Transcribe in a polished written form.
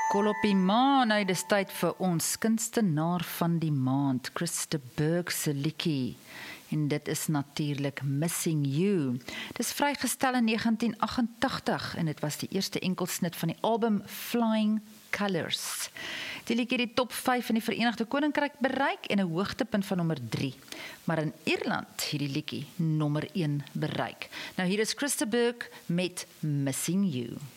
Kolopie maan, nou dis tyd vir ons kunstenaar van die maand, Christa Burg se liedjie. En dit is natuurlik Missing You. Dis vrygestel in 1988 en dit was die eerste enkelsnit van die album Flying Colours. Die liedjie het die top 5 in die Verenigde Koninkryk bereik en 'n hoogtepunt van nommer 3. Maar in Ierland het die liedjie nommer 1 bereik. Nou hier is Christa Burg met Missing You.